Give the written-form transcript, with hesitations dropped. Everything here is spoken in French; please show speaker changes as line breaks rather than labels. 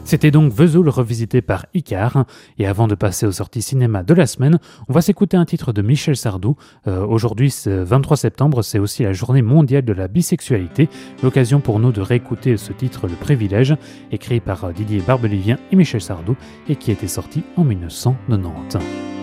C'était donc Vesoul revisité par Icare. Et avant de passer aux sorties cinéma de la semaine, on va s'écouter un titre de Michel Sardou. Aujourd'hui, ce 23 septembre, c'est aussi la journée mondiale de la bisexualité. L'occasion pour nous de réécouter ce titre Le Privilège, écrit par Didier Barbelivien et Michel Sardou, et qui était sorti en 1990.